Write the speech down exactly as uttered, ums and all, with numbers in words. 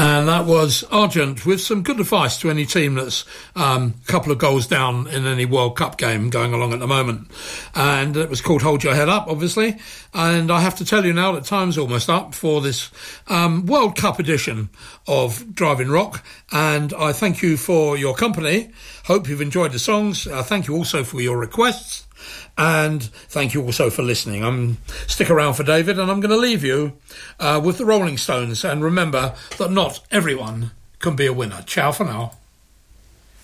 And that was Argent with some good advice to any team that's um, a couple of goals down in any World Cup game going along at the moment. And it was called Hold Your Head Up, obviously. And I have to tell you now that time's almost up for this um, World Cup edition of Driving Rock. And I thank you for your company. Hope you've enjoyed the songs. Uh, thank you also for your requests. And thank you also for listening. I'm stick around for David, and I'm going to leave you uh, with the Rolling Stones. And remember that not everyone can be a winner. Ciao for now.